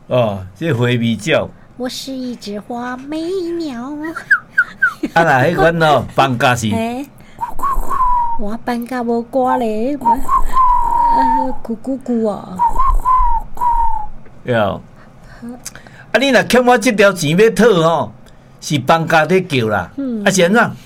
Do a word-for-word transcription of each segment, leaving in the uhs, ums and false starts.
哦，这花蜜鸟。 我是一只花美鸟。 啊，那迄款哦，放假是。 欸、我放假无歌咧，呃，咕咕咕哦。 哟，啊，你若欠我这条钱要讨吼，是放假在叫啦，嗯、啊是安怎？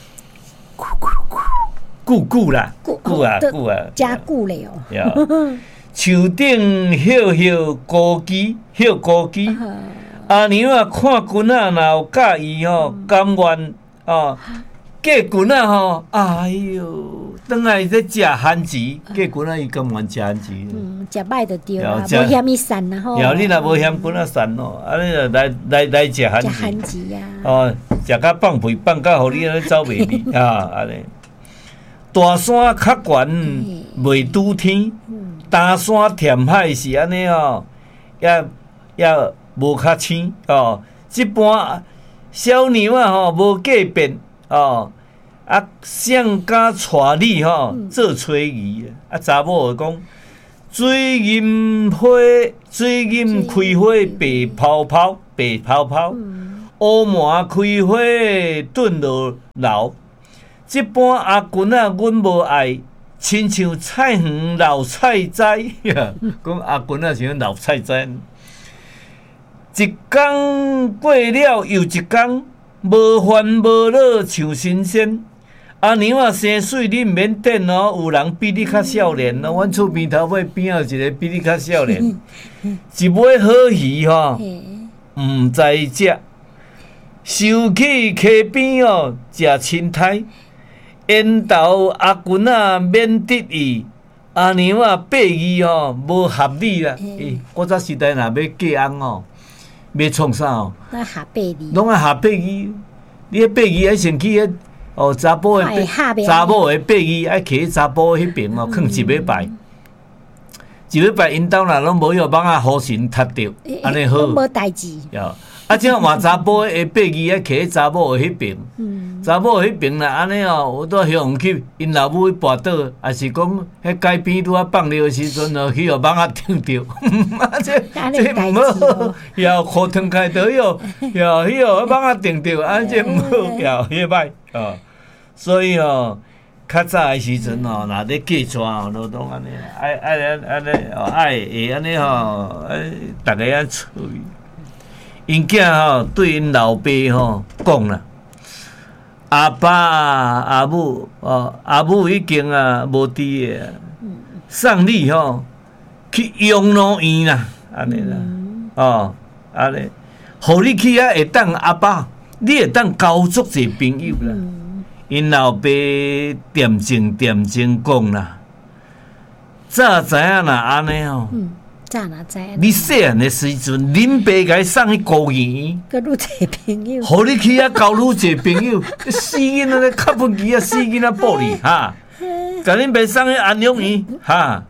咕咕啦，咕啊咕啊， 加咕咧哦。 哟，树顶歇歇孤鸡，歇孤鸡。阿娘啊，看囡仔若有介意吼，甘愿哦，嫁囡仔吼，哎哟，等来在食番薯，嫁囡仔伊甘愿食番薯。 嗯，食歹就对啦，无嫌伊散啦吼。 然后你若无嫌囡仔散吼，啊你就来来来食番薯。 食番薯啊。 哦，食甲放屁，放甲互你安尼走袂离啊，安尼。大山较悬袂拄天，大山填海是安尼哦，也也。无较青哦，一般小娘啊吼无嫁变哦，啊想甲娶你吼做催儿啊，查某就讲水银花，水银开花白泡泡，白泡泡，乌麻开花炖落老。一般阿君啊，阮无爱，亲像菜园老菜栽，讲阿君啊像老菜栽。一天过了又一天，无烦无恼像新鲜。阿娘啊，生水你毋免等哦，有人比你较少年哦。阮厝边头尾边有一个比你较少年，一尾好鱼吼，毋知食，收起溪边哦，食青苔。缘投阿君啊，免得意。阿娘啊，八字吼无合理啦。欸，古早时代若要嫁翁哦。要创啥哦？ 那下八字， 拢爱下八字。你迄八字爱先去迄哦，查甫诶查某诶八字爱徛查甫迄边哦，囥一礼拜。一礼拜因兜若拢无药网啊，好神踢着，安尼好。 无代志。 哟，啊，即换查甫诶八字爱徛查某诶迄边。查某迄边啦，安尼哦，有倒向去，因老母去跋倒，也是讲迄街边拄啊放尿诶时阵哦，去互网啊顶着，啊这这毋好，要裤脱开倒哟，要去互网啊顶着，啊这毋好，要迄歹哦。所以哦，较早诶时阵哦，若咧嫁娶哦，都拢安尼，爱爱安安尼哦，爱会安尼吼，哎，逐个安处。因囝吼对因老爸吼讲啦。阿爸阿母哦，阿母已经啊无伫个，送你吼去养老院啦，安尼啦，哦，安尼，互你去啊会当阿爸，你会当交足侪朋友啦。因老爸恬静恬静讲啦，早知影若安尼吼。 早哪知？ 你细汉的时阵，恁爸甲你送去孤儿院， 佮愈侪朋友， 互你去遐交愈侪朋友，死囡仔咧较不记啊，死囡仔报你哈，甲恁爸送去安养院哈，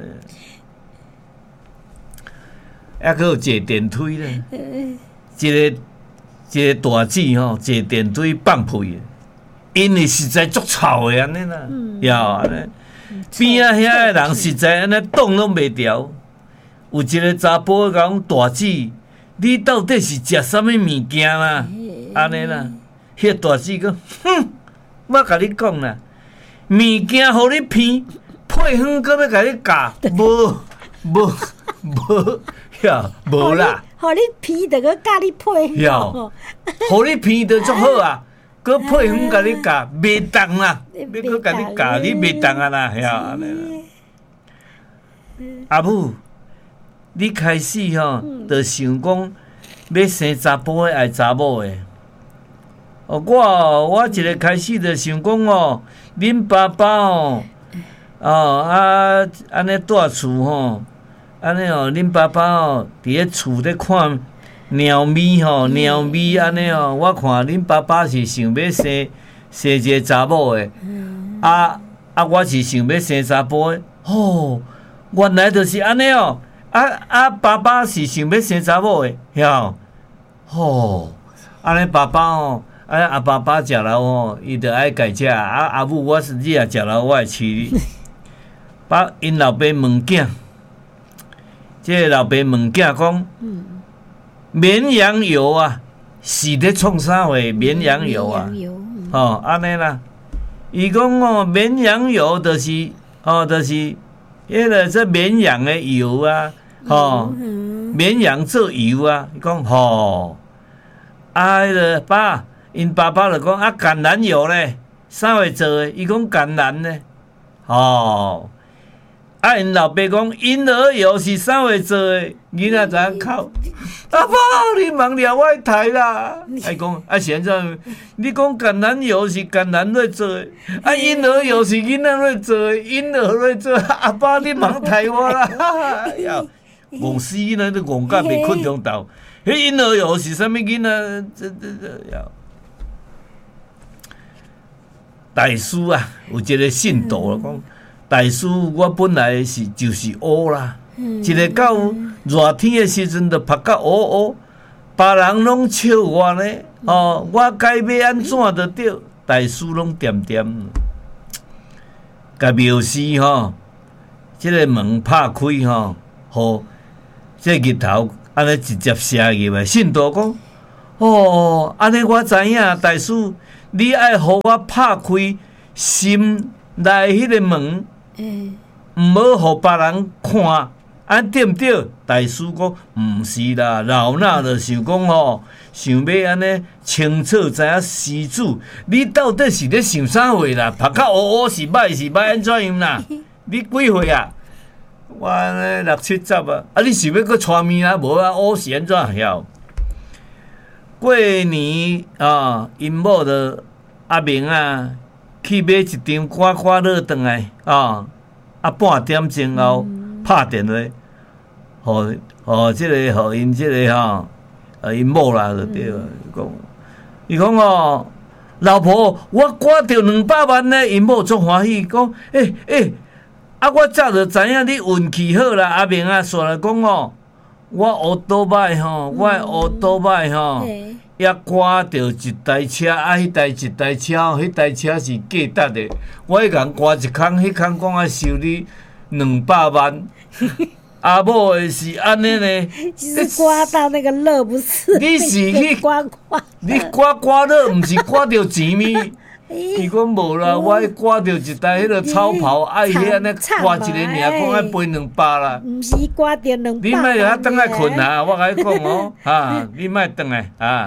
还佫有坐电梯咧，一个一个大姊吼，坐电梯放屁，因为实在足臭的安尼啦，呀安尼，边仔遐的人实在安尼挡拢袂牢。有一个查甫讲大姊，你到底是食啥物物件啦？安尼啦，迄个大姊讲，哼，我甲你讲啦，物件互你骗，配方搁要甲你教，无无无呀，无啦。 互你骗，着搁教你配。 呀，互你骗着足好啊，搁配方甲你教，袂当啦，要搁甲你教，你袂当啊啦，呀，安尼啦。阿母。你开始吼，就想讲要生查甫的爱查某的。哦，我我一个开始就想讲哦，恁爸爸哦，哦啊，安尼住厝吼，安尼哦，恁爸爸哦，伫咧厝咧看猫咪吼，猫咪安尼哦，我看恁爸爸是想要生生一个查某的，啊啊，我是想要生查甫的。哦，原来就是安尼哦。啊啊！爸爸是想要生查某的，晓？吼，安尼爸爸哦，啊阿爸爸食老哦，伊着爱家食。啊阿母，我是你也食老，我会饲你。把因老爸问囝，即个老爸问囝讲： 绵羊油啊，是咧创啥货？绵羊油啊，哦，安尼啦。伊讲哦，绵羊油就是哦，就是迄个这绵羊的油啊，哦，绵羊做油啊。伊讲吼，啊，迄个爸，因爸爸就讲啊，橄榄油咧，啥会做的？伊讲橄榄咧，哦。啊！因老爸讲婴儿油是啥会做的？囡仔知影哭。阿爸，你忘了我的台啦！哎讲啊，现在你讲橄榄油是橄榄在做的，啊婴儿油是囡仔在做的，婴儿在做。阿爸，你忘台我啦！哎呀，戆死呢！你戆甲袂困中昼。迄婴儿油是啥物囡仔？这这这呀！大师啊，有一个信徒讲。大师，我本来是就是乌啦，嗯、一个到热天的时阵，就晒到乌乌，别人拢笑我呢。哦，我该要安怎就对？大师拢点点，甲庙司吼，即、这个门拍开吼，互这日头安尼直接射入来。信徒讲，哦，安尼我知影，大师，你爱互我拍开心内迄个门。嗯，毋好互别人看，安对毋对？大师讲毋是啦，老衲就想讲吼，想要安尼清楚知影施主，你到底是咧想啥货啦？拍较乌乌是歹是歹安怎样啦？你几岁啊？我安尼六七十啊，啊你是要搁带面啊？无啊，乌是安怎晓？过年啊，因某着阿明啊。去买一张刮刮乐回来啊！啊，半点钟后拍电话，互互即个互因即个吼，呃，因某啦就对了。讲，伊讲哦，老婆，我刮着两百万呢，因某足欢喜，讲，诶、欸、诶、欸，啊，我早就知影你运气好啦，阿明啊，煞来讲哦，我乌倒摆吼，我乌倒摆吼。也刮着一台车，啊！迄台一台车，迄台车是假值的。我迄共刮一空，迄空讲啊收你两百万。阿某的是安尼呢？ 是刮到那个乐不是？ 你是去刮刮？ 你刮刮乐，毋是刮着钱咪？伊讲无啦，我迄刮着一台迄个超跑，爱迄安尼刮一个尔，讲爱赔两百啦。 毋是刮着两百。 你莫遐等来困啊！我甲你讲哦，哈，你莫等来啊！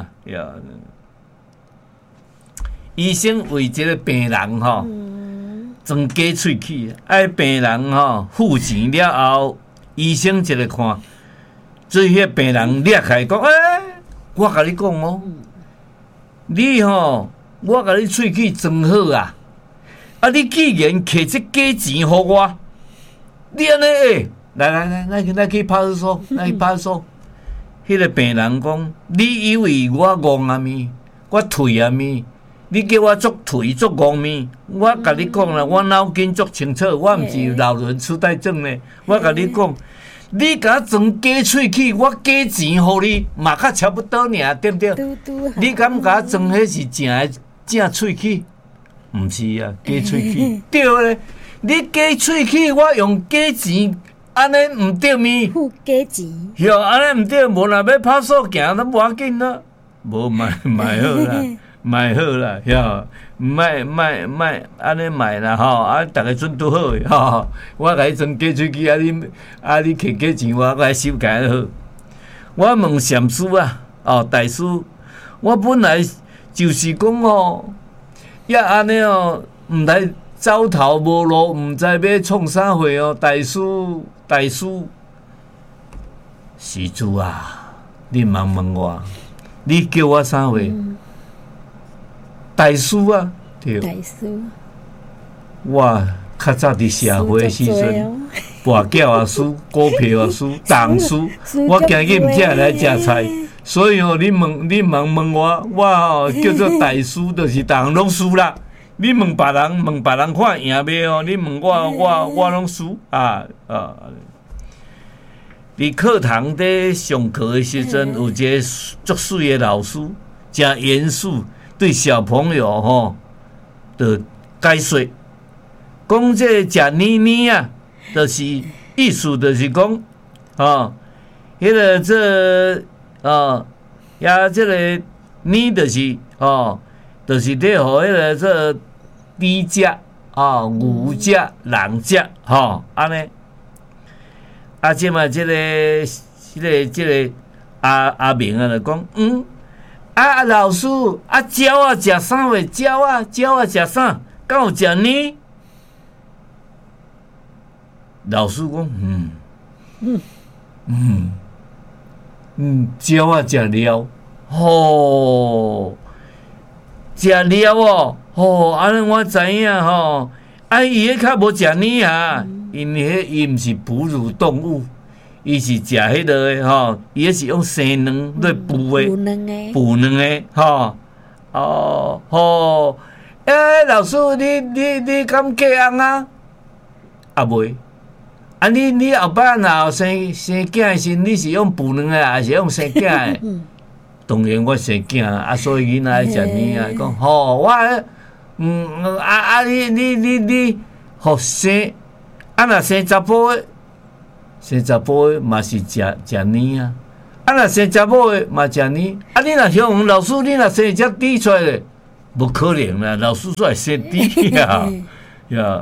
医生为一个病人吼，装假喙齿，爱病人吼付钱了后，医生一个看，做迄个病人裂开讲，诶、欸，我甲你讲哦，你吼。我甲你喙齿装好啊！啊，你既然摕这假钱互我，你安尼诶，来来来，咱去咱去派出所，咱去派出所。迄个病人讲：你以为我戆啊咪？我退啊咪？你叫我作退作戆咪？我甲你讲啦，我脑筋足清楚，我毋是老人痴呆症呢。我甲你讲，你甲我装假喙齿，我假钱互你，嘛较差不多尔，对不对？你敢甲我装迄是正诶？正喙齿，毋是啊，假喙齿。对咧，你假喙齿，我用假钱，安尼毋对咪？ 付假钱。 哟，安尼毋对，无若要拍手行，那无要紧啦。无卖卖好啦，卖好啦，哟，卖卖卖，安尼卖啦吼，啊，逐个准拄好诶吼。我甲你装假喙齿，啊你啊你摕假钱，我甲你收起来好。我问禅师啊，哦，大师，我本来。就是讲哦，也安尼哦，毋知走投无路，毋知要创啥货哦。大师，大师，施主啊，你茫问我，你叫我啥货？嗯、大师啊，对。 大师。 我较早伫社会的时阵，跋筊啊输，股票啊输，当输，我今日毋才来食菜。所以哦，你问你问问我，我哦叫做大输，就是逐项拢输啦。你问别人，问别人看赢袂哦？你问我，我我拢输啊啊！伫课堂伫上课的时阵，有一个足水的老师，真严肃，对小朋友吼的解说，讲这食黏黏啊，就是意思就是讲，哦，迄个这。 哦，呀，这个呢就是哦，就是咧，互迄个这猪食哦，牛食、人食吼，安尼。啊，即嘛，即个、即个、即个阿阿明啊，就讲，嗯，啊老师，啊鸟啊食啥喂？鸟啊，鸟啊食啥？敢有食呢？老师讲，嗯，嗯嗯嗯，鸟啊食了，吼，食了哦，吼，安尼我知影吼，啊伊迄较无食呢啊。因为迄伊毋是哺乳动物，伊是食迄落诶吼，伊迄是用生卵来哺诶， 哺卵诶， 哺卵诶吼，哦吼，诶、欸，老师，你你你敢嫁翁啊？啊袂，啊你你后摆若有生生囝诶时，你是用哺卵诶，还是用生囝诶？当然我生囝啊，所以囡仔爱食呢啊，讲吼，我嗯啊啊你你你你，吼生。啊，若生查甫诶，生查甫诶嘛是食食呢啊。啊，若生查某诶嘛食呢。啊，你若向老师，你若生只猪出来咧，无可能啦。老师煞会生猪啊，呀！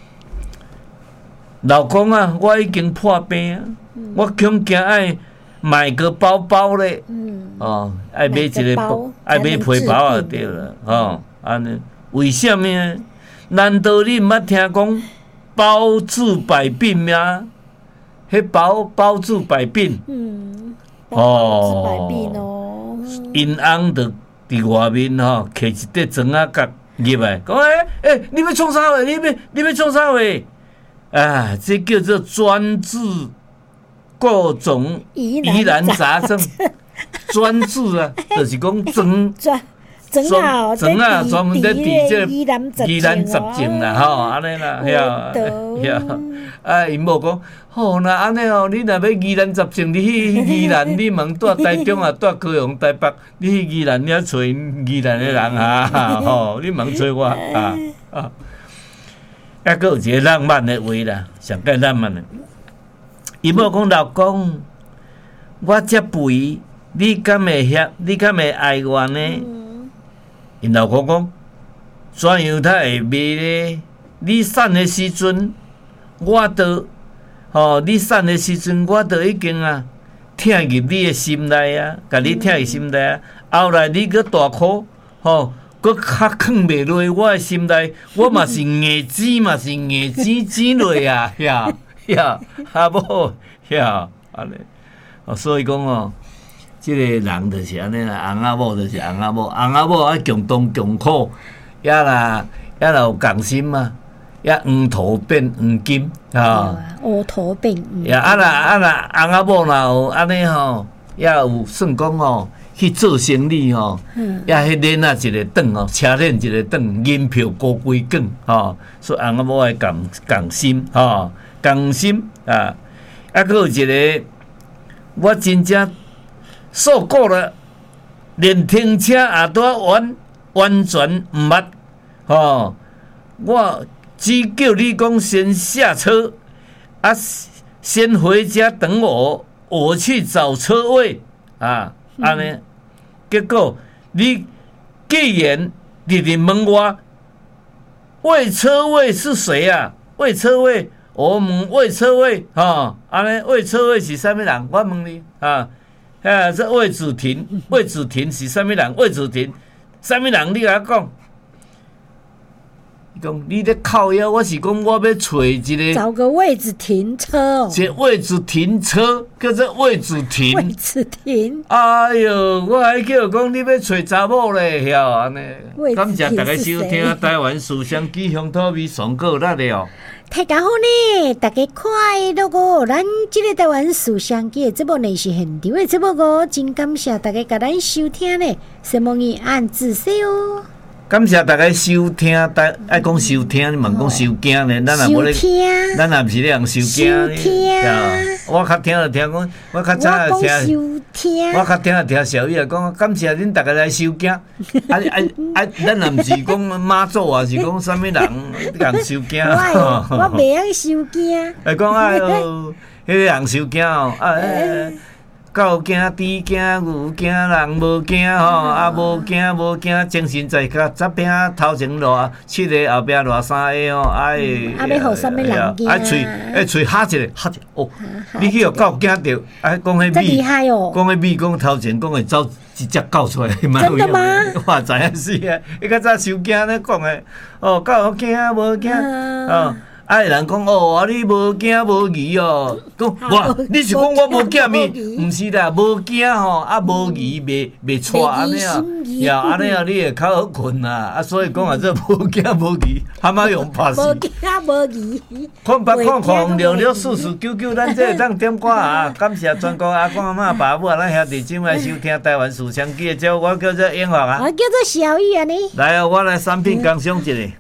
老公啊，我已经破病啊，我恐惊爱买个包包咧，哦，爱买一个包，爱买皮包啊，对啦，吼，安尼为什么呢？难道你毋捌听讲？包治百病吗？迄包包治百病，嗯，包治百病哦。因翁就伫外面吼，摕一块砖仔角入来，讲诶诶，你要创啥话？你要你要创啥话？啊，这叫做专治各种疑难杂症，专治啊，就是讲专。 专啊，专门咧治这疑难杂症啦，吼，安尼啦，遐遐，啊，因某讲，吼，那安尼哦，你若要疑难杂症，你去宜兰，你问住台中啊，住高雄、台北，你去宜兰，你啊找宜兰的人啊，吼，你问找我啊啊，还佫有一个浪漫的话啦，上介浪漫的，因某讲老公，我遮肥，你敢会遐？你敢会爱我呢？因老公讲，怎样他会卖咧？你瘦的时阵，我都吼，你瘦的时阵，我都已经啊，听入你的心内啊，甲你听入心内啊。后来你搁大箍，吼，搁较藏袂落我的心内，我嘛是硬钱嘛是硬钱钱落啊，呀呀，啊无呀，安尼，哦，所以讲哦。即个人就是安尼啦，翁仔某就是翁仔某，翁仔某啊共同共苦，也啦也啦有共心嘛，也黄土变黄金啊， 乌土变黄。 呀啊啦啊啦，翁仔某若有安尼吼，也有算讲吼去做生意吼，也迄链啊一个顿吼，车链一个顿，银票高几卷吼，所以翁仔某爱共共心吼，共心啊，啊，佫有一个我真正。受够了，连停车也都完完全唔捌，吼！我只叫你讲先下车，啊，先回家等我，我去找车位啊，安尼、嗯。结果你既然直直问我，喂车位是谁啊？喂车位，我问喂车位，吼，安尼喂车位是啥物人？我问你啊。啊！这魏子婷，魏子婷是啥物人？魏子婷，啥物人？你甲我讲，讲你咧靠腰，我是讲我要找一个找个位置停车哦， 这位置停车叫做位置停， 位置停。 哎哟，我还叫讲你要找查某咧，晓安尼。感谢大家收听台湾思乡机乡土味上过力了。 大家好呢，大家快乐哦！咱这个台湾思乡机的节目呢是现场的节目哦，真感谢大家甲咱收听呢，希望你按自说哦。 感谢大家收听，爱讲收听，你问讲收惊呢？咱也无咧，咱也毋是咧用收惊呢。我较听就听讲，我较早就听，我较听就听小雨讲，感谢恁大家来收惊。啊啊啊！咱也毋是讲妈祖啊，是讲啥物人人收惊。 我我袂晓收惊。 来讲哎哟，迄个人收惊哦，啊！ 狗惊猪惊牛惊人无惊吼，啊无惊无惊，精神在甲十饼头前偌七个后壁偌三个吼，哎， 啊要互啥物人惊？ 啊喙哎喙哈一个哈一个哦，你去互狗惊着，哎讲迄米，厉害哦， 讲迄米讲头前讲会走一只狗出来， 真的吗？ 我知影是啊，伊较早收惊咧讲诶，哦狗惊无惊哦。啊！人讲哦，啊你无惊无疑哦，讲哇，你是讲我无惊咪？毋是啦，无惊吼，啊无疑袂袂错安尼啊，呀安尼啊，你会较好困啦。啊，所以讲啊，这无惊无疑，蛤蟆用拍死。 无惊无疑。 看白看看，六六四四九九，咱这当点歌啊！感谢全国阿公阿嬷爸母啊，咱兄弟姊妹收听台湾书香记的节目，我叫做英华啊。 我叫做小玉啊，你。 来啊，我来产品工商一个。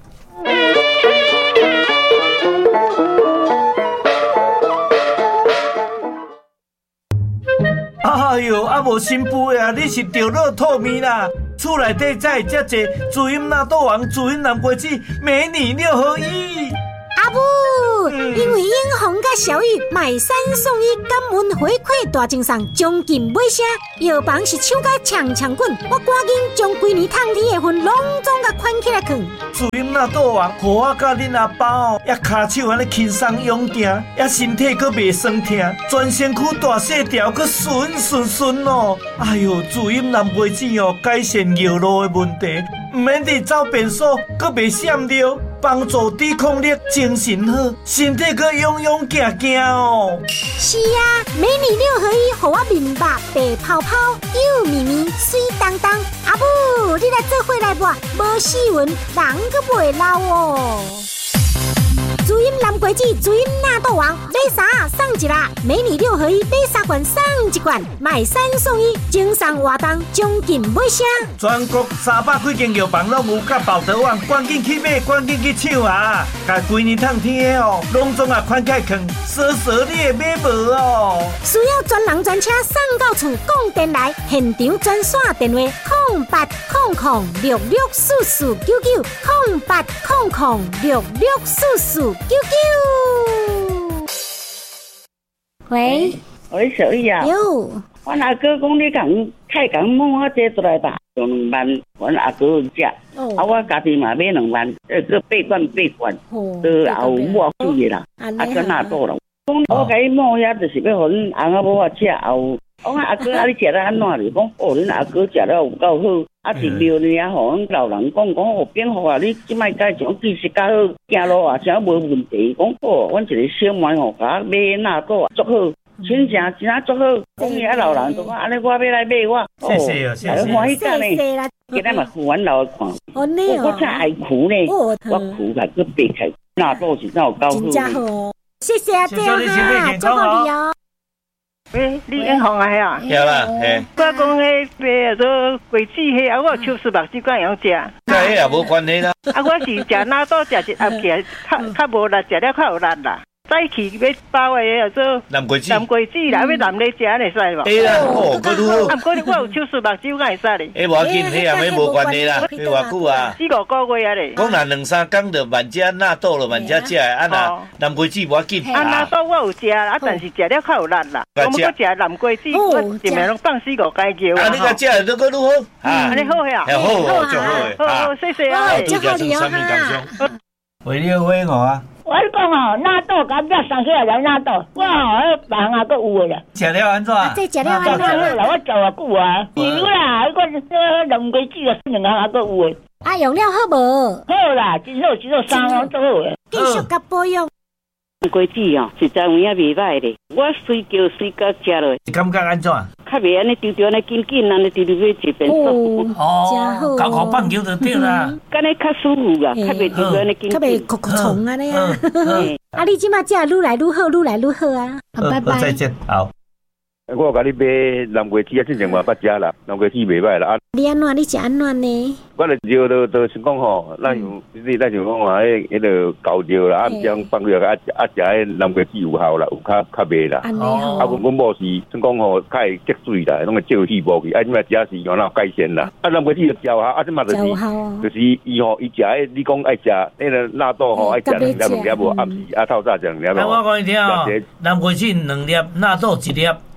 哎呦，啊无新妇啊！你是着落透面啦！厝内底才会遮济主音纳豆王、主音南瓜子、美女六合一。 阿母，嗯、因为英红甲小玉买三送一，感恩回馈大赠送，将近买啥？药房是抢甲抢抢滚，我赶紧将规年烫天的份拢总甲款起来放。 主音纳豆王，互我甲恁阿爸哦，也骹手安尼轻松勇行，也身体阁袂酸痛，全身躯大细条阁顺顺顺哦。哎呦，主音南瓜子哦，改善腰路的问题，唔免伫走便所，阁袂闪尿。帮助抵抗力，精神好，身体阁勇勇行行哦。 是啊，美女六合一，互我面目白泡泡，幼咪咪，水当当。阿母，你来做伙来吧，无死纹，人阁袂老哦。主音蓝果子，主音纳豆王，买啥送一啦？美女六合一，买三罐送一罐，买三送一，精送活动，将近买啥？ 全国三百几间药房拢有甲宝德网，赶紧去买，赶紧去抢啊！甲规年烫天的哦，拢总啊款开坑，蛇蛇你会买无哦？ 需要专人专车送到厝，讲电来，现场专线电话：零八空空六六四四九九，零八空空六六四四九九。喂， 喂，小玉啊， 哟， 我阿哥讲你讲太讲摸我这出来吧，用两万，我阿哥有食， 哦、 啊我家己嘛买两万，呃个八罐八罐，都也有抹水的啦，啊个纳豆啦。讲我甲伊摸遐，就是要互恁翁仔某啊吃，也有。我讲阿哥啊，你食了安怎哩？讲哦，恁阿哥食了有够好，啊是庙里啊，互阮老人讲讲哦，变好啊！你即摆改种技术较好，行路啊，啥无问题。讲哦，阮一个小妹吼，甲我买纳豆啊，足好，亲情真啊足好。讲伊啊老人就讲安尼，我要来买我。 谢谢哦，谢谢。 欢喜干呢，今仔嘛付阮老看。 哦，你哦， 我真爱苦呢，我苦来去白开，纳豆是真有够好。 真正好，谢谢啊，这样哈，祝福你哦。 喂，你英雄啊，吓？ 有啦，嘿。 我讲迄白啊，做桂子迄啊，我手丝目睭敢样食？ 甲迄也无关系啦。 啊，我是食纳豆食一暗起，较较无力，食了较有力啦。早起要包的叫做南瓜子， 南瓜子啦，要南嚟食会使无？ 会啦，哦，佫愈好。 啊，不过我有手丝目睭敢会使哩？ 诶，无要紧，迄也迄无关系啦。迄偌久啊？ 四五个月啊咧。 讲若两三工就万只纳豆了，万只食的，啊若南瓜子无要紧。 啊，纳豆我有食，啊，但是食了较有力啦。我们搁食南瓜子，我一面拢放四五间叫。 啊，你甲食的佫愈好。 嗯，安尼好呀。 好好，就好诶。 好好，谢谢啊。 祝福你哦哈。 为了回我啊。 我讲哦，纳豆甲要送起来来纳豆，我吼迄房啊佫有诶啦。 食了安怎？ 这食了安怎？ 啦，我做偌久啊。有啦，迄个迄两龟子啊，两行啊佫有诶。 啊，用了好无？ 好啦，真好，真好，三行都好诶。 继续甲保养。 龟子哦，实在有影袂歹咧。我随叫随到食落。 感觉安怎？ 较袂安尼丢丢安尼紧紧安尼丢丢去一边做。 哦，搞搞棒球就对啦。 干尼较舒服啊，较袂丢丢安尼紧紧。 较袂酷酷虫安尼啊。啊，你即马食愈来愈好，愈来愈好啊。拜拜。 再见，好。 我甲你买南瓜子啊，之前我捌食啦，南瓜子袂歹啦。啊， 你安怎？你食安怎呢？ 我就烧都都想讲吼，咱有你咱就讲话迄迄个高烧啦，啊，将放落啊啊食迄南瓜子有效啦，有较较袂啦。 哦。 啊，阮阮某是想讲吼，较会积水啦，拢会少气无去。啊，即摆食是原来改善啦。啊，南瓜子就焦哈，啊，即摆就是就是伊吼，伊食迄你讲爱食迄个纳豆吼，爱食两粒两粒无，暗时啊透早食两粒。 啊，我讲你听哦，南瓜子两粒，纳豆一粒。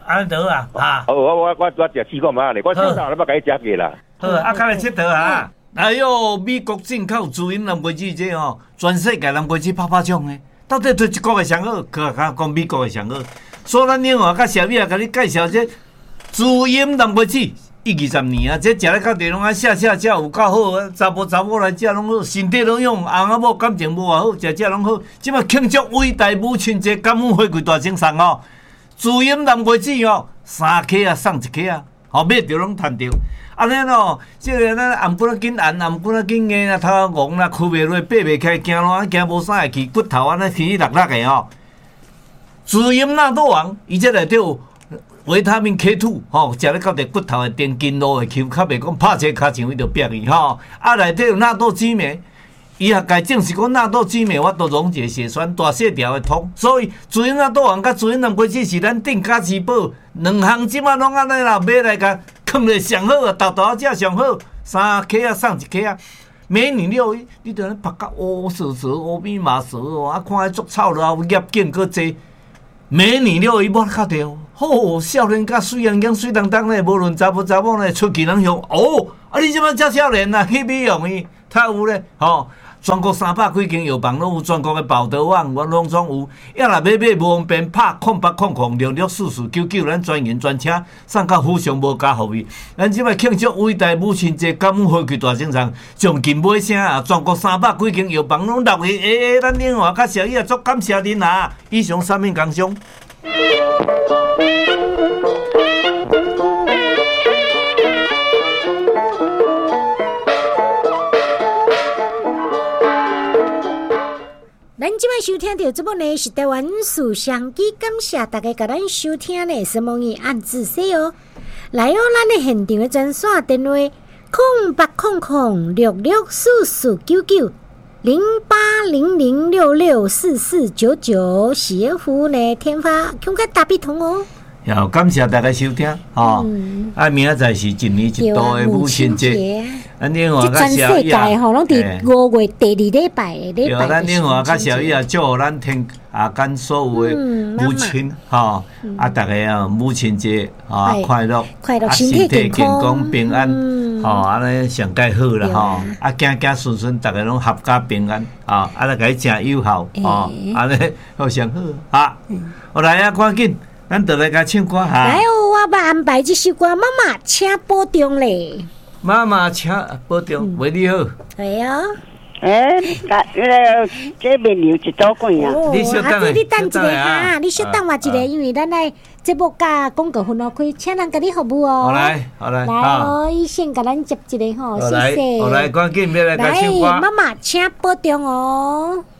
安得啊，哈。 哦，我我我我食试过嘛咧，我早早咧要甲伊食过啦。 好，啊，较来佚佗啊。哎呦，美国进口自营蓝莓子这哦，全世界蓝莓子拍拍奖的，到底对一国的上好，可可讲美国的上好。所以咱另外甲小米啊，甲你介绍这自营蓝莓子，一二十年啊，这食咧到地拢啊，下下下有够好，查甫查某来食拢好，身体拢用，翁仔某感情无偌好，食食拢好。即摆庆祝伟大母亲节，感恩回馈大精神哦，自营蓝莓子哦，三颗啊送一颗啊，后买着拢赚着。安尼咯，即个咱颔骨仔紧按，颔骨仔紧硬啦，头壳戆啦，跍袂落，爬袂起，行路啊行无啥会去，骨头安尼起起落落的吼。自营纳豆王，伊这内底有维他命 K 二，吼，食咧到地骨头会电筋路会抽，较袂讲拍车骹前位就逼去吼。啊，内底有纳豆激酶，伊也家证实讲纳豆激酶，我都溶解血栓，大细条会通。所以自营纳豆王甲自营蓝莓子是咱定价之宝，两项即马拢安尼啦，买来甲。放咧上好啊，豆豆啊食上好，三颗啊送一颗啊。美女六一，你着咧拍甲乌蛇蛇、乌咪麻蛇哦，啊看迄足臭了，业绩搁济。美女六一摸较着，吼，少年甲水人讲水当当咧，无论查甫查某咧，出去人用哦。啊，你即摆遮少年啊，去美容伊，太有咧，吼。全国三百几间药房拢有全国的报道网，我拢总有。要若买买无方便，拍空八空空六六四四九九，咱专员专车送到府上无加服务。咱即摆庆祝伟大母亲节，感恩回馈大精神，上金买声啊！全国三百几间药房拢六个，诶诶，咱另外甲小姨啊，足感谢恁啊！以上三面工商。 咱即摆收听到节目呢是台湾思想机，感谢大家甲咱收听呢，希望伊按自说哦。来哦，咱的现场的专线电话：空八空空六六四四九九零八零零六六四四九九，喜悦服务呢，天发恐吓大笔通哦。 也感谢大家收听吼，嗯、啊，明仔载是一年一度的母亲节，咱另外甲小姨啊，全世界吼拢伫五月第二礼拜的礼拜。对，咱另外甲小姨啊，祝福咱天啊，跟所有的母亲吼，啊，大家啊，母亲节啊快乐， 快乐， 身体健康平安，吼，安尼上介好啦吼，啊，行行顺顺，大家拢合家平安，啊，啊，来甲伊诚友好，吼，安尼好上好啊，我来啊，赶紧。咱就来甲唱歌哈！ 来哦，我要安排这首歌，妈妈请保重咧。 妈妈请保重，为你好。 系啊。 诶，那个这面有一道粿啊。 哦，啊，你等一个哈，你稍等我一个，因为咱来节目甲广告分开开，请人甲你服务哦。 好来，好来。 来哦，伊先甲咱接一个吼，谢谢。 好来，赶紧要来甲唱歌。 来，妈妈请保重哦。